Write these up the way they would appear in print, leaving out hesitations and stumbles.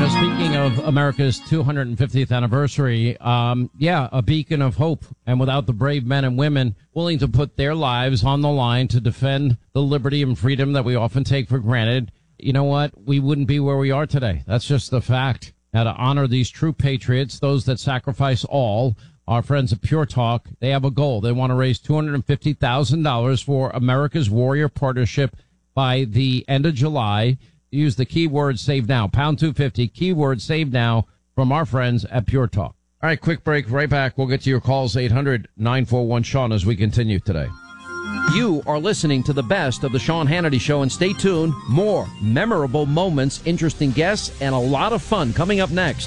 Speaking of America's 250th anniversary, a beacon of hope. And without the brave men and women willing to put their lives on the line to defend the liberty and freedom that we often take for granted, you know what? We wouldn't be where we are today. That's just the fact. Now, to honor these true patriots, those that sacrifice all, our friends at Pure Talk, they have a goal. They want to raise $250,000 for America's Warrior Partnership by the end of July. Use the keyword save now, pound 250, keyword save now from our friends at Pure Talk. All right, quick break. Right back. We'll get to your calls, 800-941-SEAN, as we continue today. You are listening to the best of the Sean Hannity Show, and stay tuned. More memorable moments, interesting guests, and a lot of fun coming up next.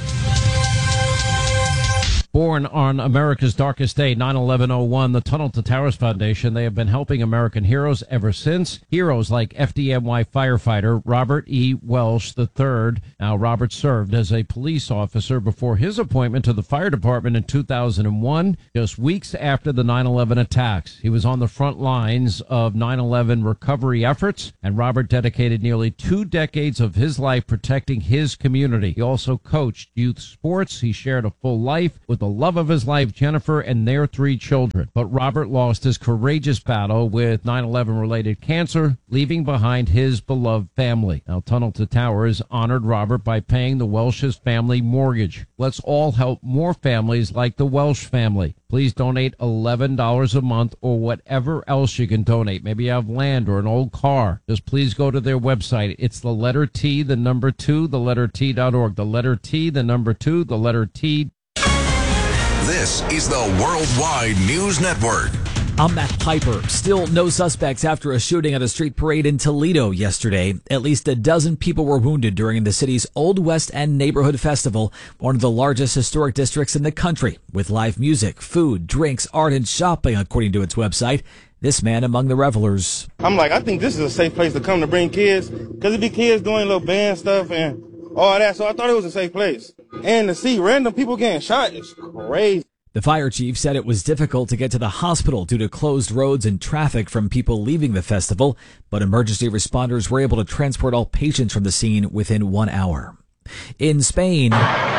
Born on America's darkest day, 9/11/01, the Tunnel to Towers Foundation, they have been helping American heroes ever since. Heroes like FDNY firefighter Robert E. Welsh III. Now, Robert served as a police officer before his appointment to the fire department in 2001, just weeks after the 9/11 attacks. He was on the front lines of 9/11 recovery efforts, and Robert dedicated nearly 2 decades of his life protecting his community. He also coached youth sports. He shared a full life with the love of his life, Jennifer, and their 3 children. But Robert lost his courageous battle with 9/11-related cancer, leaving behind his beloved family. Now, Tunnel to Towers honored Robert by paying the Welsh's family mortgage. Let's all help more families like the Welsh family. Please donate $11 a month or whatever else you can donate. Maybe you have land or an old car. Just please go to their website. It's the letter T, the number 2, the letter T.org. The letter T, the number 2, the letter T. This is the Worldwide News Network. I'm Matt Piper. Still no suspects after a shooting at a street parade in Toledo yesterday. At least a dozen people were wounded during the city's Old West End Neighborhood Festival, one of the largest historic districts in the country, with live music, food, drinks, art, and shopping, according to its website. This man among the revelers. I think this is a safe place to come to bring kids, because it be kids doing little band stuff and all that, so I thought it was a safe place. And to see random people getting shot is crazy. The fire chief said it was difficult to get to the hospital due to closed roads and traffic from people leaving the festival, but emergency responders were able to transport all patients from the scene within 1 hour. In Spain,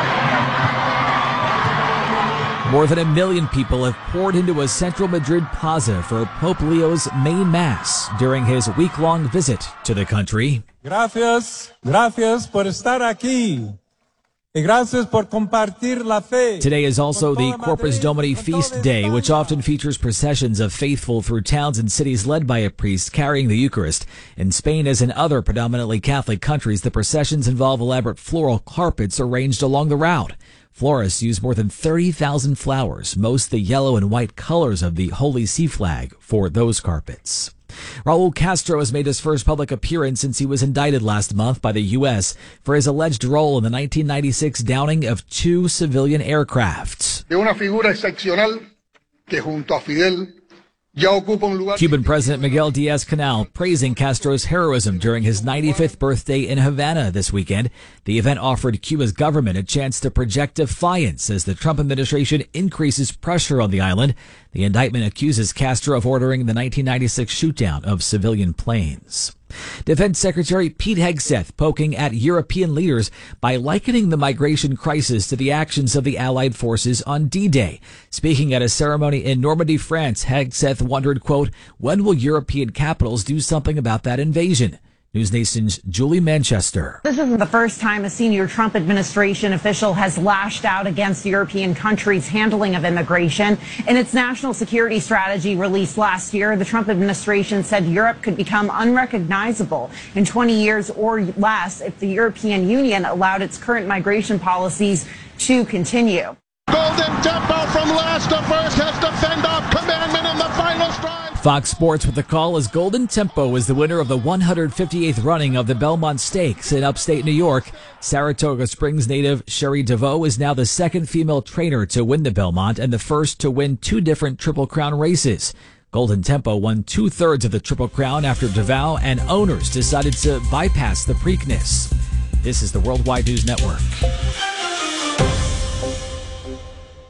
more than 1 million people have poured into a central Madrid plaza for Pope Leo's main mass during his week-long visit to the country. Gracias por estar aquí. Today is also the Corpus Domini feast day, which often features processions of faithful through towns and cities led by a priest carrying the Eucharist. In Spain, as in other predominantly Catholic countries, the processions involve elaborate floral carpets arranged along the route. Florists use more than 30,000 flowers, most the yellow and white colors of the Holy See flag, for those carpets. Raul Castro has made his first public appearance since he was indicted last month by the U.S. for his alleged role in the 1996 downing of 2 civilian aircrafts. De una figura excepcional que junto a Fidel ya ocupa un lugar. Cuban President Miguel Diaz-Canel praising Castro's heroism during his 95th birthday in Havana this weekend. The event offered Cuba's government a chance to project defiance as the Trump administration increases pressure on the island. The indictment accuses Castro of ordering the 1996 shootdown of civilian planes. Defense Secretary Pete Hegseth poking at European leaders by likening the migration crisis to the actions of the Allied forces on D-Day. Speaking at a ceremony in Normandy, France, Hegseth wondered, quote, when will European capitals do something about that invasion? News Nation's Julie Manchester. This isn't the first time a senior Trump administration official has lashed out against European countries' handling of immigration. In its national security strategy released last year, the Trump administration said Europe could become unrecognizable in 20 years or less if the European Union allowed its current migration policies to continue. Golden Tempo from last to first has to fend off Commandment in the final stride. Fox Sports with the call as Golden Tempo is the winner of the 158th running of the Belmont Stakes in upstate New York. Saratoga Springs native Sherry DeVoe is now the second female trainer to win the Belmont and the first to win 2 different Triple Crown races. Golden Tempo won 2/3 of the Triple Crown after DeVoe and owners decided to bypass the Preakness. This is the Worldwide News Network.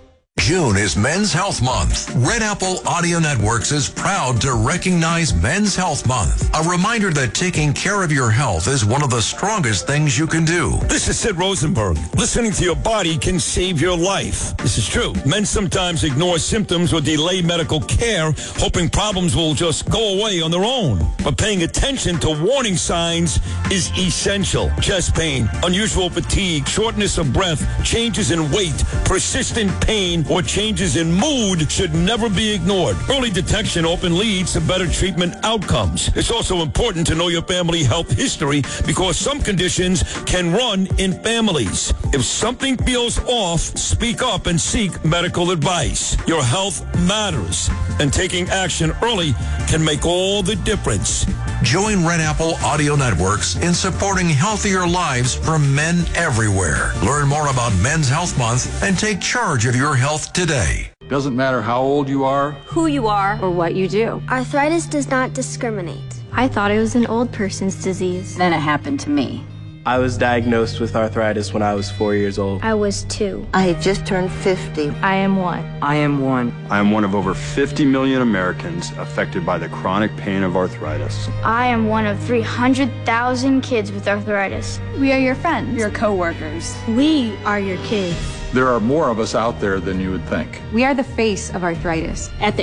June is Men's Health Month. Red Apple Audio Networks is proud to recognize Men's Health Month. A reminder that taking care of your health is one of the strongest things you can do. This is Sid Rosenberg. Listening to your body can save your life. This is true. Men sometimes ignore symptoms or delay medical care, hoping problems will just go away on their own. But paying attention to warning signs is essential. Chest pain, unusual fatigue, shortness of breath, changes in weight, persistent pain, or changes in mood should never be ignored. Early detection often leads to better treatment outcomes. It's also important to know your family health history because some conditions can run in families. If something feels off, speak up and seek medical advice. Your health matters, and taking action early can make all the difference. Join Red Apple Audio Networks in supporting healthier lives for men everywhere. Learn more about Men's Health Month and take charge of your health today. Doesn't matter how old you are, who you are, or what you do. Arthritis does not discriminate. I thought it was an old person's disease. Then it happened to me. I was diagnosed with arthritis when I was 4 years old. I was 2. I had just turned 50. I am 1. I am 1. I am one of over 50 million Americans affected by the chronic pain of arthritis. I am one of 300,000 kids with arthritis. We are your friends. Your co-workers. We are your kids. There are more of us out there than you would think. We are the face of arthritis. At the